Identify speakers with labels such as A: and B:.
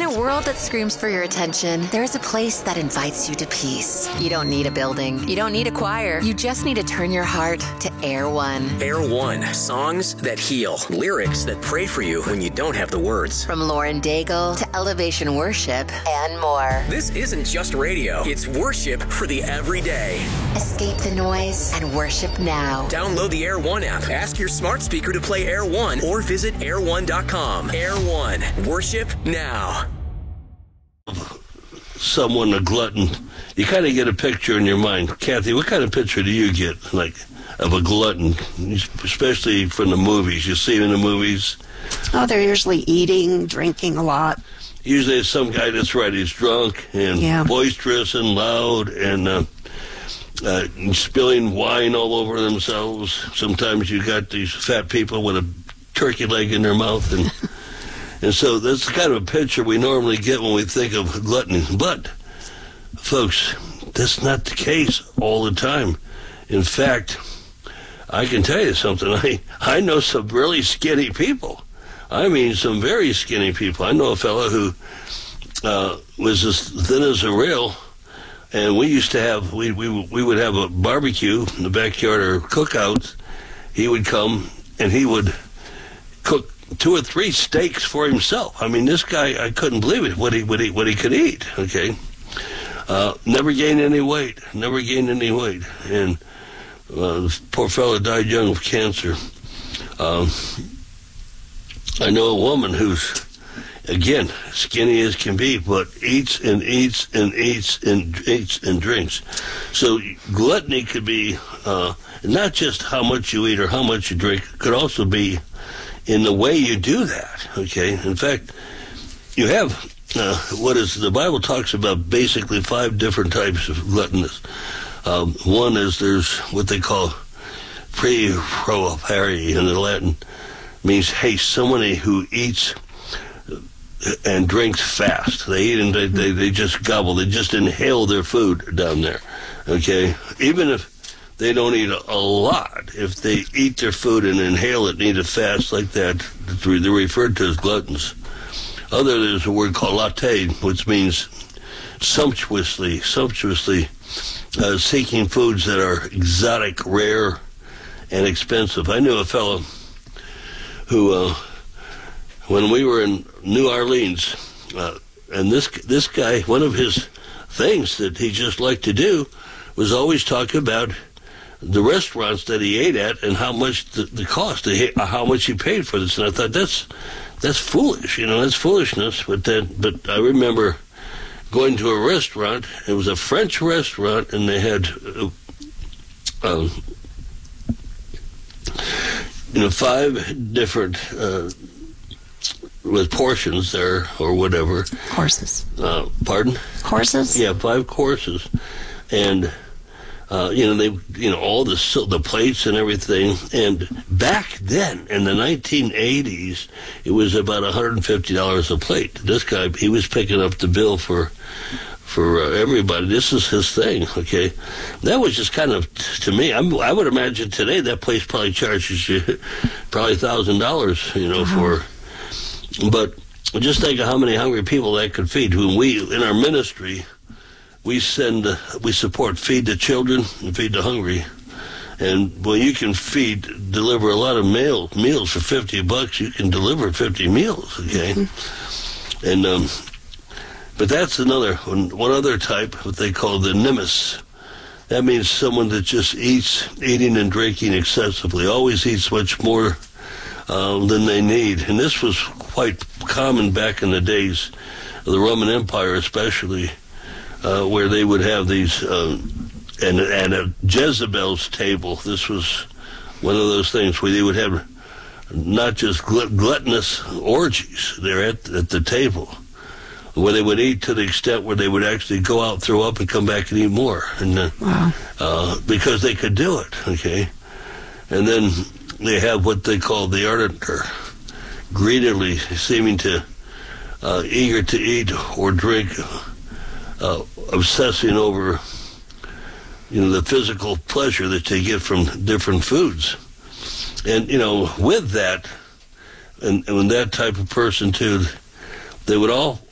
A: a world that screams for your attention, there's a place that invites you to peace. You don't need a building. You don't need a choir. You just need to turn your heart to Air One.
B: Air One. Songs that heal. Lyrics that pray for you when you don't have the words.
A: From Lauren Daigle to Elevation Worship and more.
B: This isn't just radio. It's worship for the everyday.
A: Escape the noise and worship now.
B: Download the Air One app. Ask your smart speaker to play Air One or visit air1.com. Air One. Worship now.
C: Someone, a glutton, you kind of get a picture in your mind. Kathy, what kind of picture do you get, like, of a glutton, especially from the movies? You see in the movies?
D: Oh, they're usually eating, drinking a lot.
C: Usually it's some guy that's right. He's drunk and boisterous and loud and spilling wine all over themselves. Sometimes you got these fat people with a turkey leg in their mouth, and so that's the kind of a picture we normally get when we think of gluttony. But, folks, that's not the case all the time. In fact, I can tell you something. I know some really skinny people. I mean, some very skinny people. I know a fellow who was as thin as a rail, and we used to have, we would have a barbecue in the backyard or cookouts. He would come and he would cook 2 or 3 steaks for himself. I mean, this guy, I couldn't believe it, what he could eat, okay? Never gained any weight, and this poor fellow died young of cancer. I know a woman who's, again, skinny as can be, but eats and drinks. So gluttony could be not just how much you eat or how much you drink, it could also be in the way you do that, okay? In fact, you have the Bible talks about basically 5 different types of gluttonous. One is there's what they call pre-propari in the Latin, means somebody who eats and drinks fast. They eat and they just gobble. They just inhale their food down there, okay? Even if they don't eat a lot, if they eat their food and inhale it and eat it fast like that, they're referred to as gluttons. There's a word called latte, which means sumptuously seeking foods that are exotic, rare, and expensive. I knew a fellow who, when we were in New Orleans, and this guy, one of his things that he just liked to do was always talk about the restaurants that he ate at and how much the cost, how much he paid for this. And I thought, that's foolish, that's foolishness. But I remember going to a restaurant. It was a French restaurant, and they had 5 different with portions there or whatever.
D: Courses.
C: Pardon?
D: Courses?
C: Yeah, 5 courses, and all the plates and everything. And back then, in the 1980s, it was about $150 a plate. This guy, he was picking up the bill for everybody. This is his thing, okay? That was just kind of, to me, I would imagine today that place probably charges you probably $1,000, for. But just think of how many hungry people that could feed. When we, in our ministry, we support Feed the Children and Feed the Hungry. And when you can deliver a lot of meals for $50, you can deliver 50 meals, okay? Mm-hmm. And, but that's one other type, what they call the nimbus. That means someone that just eating and drinking excessively, always eats much more than they need. And this was quite common back in the days of the Roman Empire, especially, where they would have these, and at Jezebel's table, this was one of those things where they would have not just gluttonous orgies there at the table, where they would eat to the extent where they would actually go out, throw up, and come back and eat more, and because they could do it, okay? And then they have what they call the ardenter, greedily seeming to eager to eat or drink, obsessing over the physical pleasure that they get from different foods. And with that, and that type of person too, they would all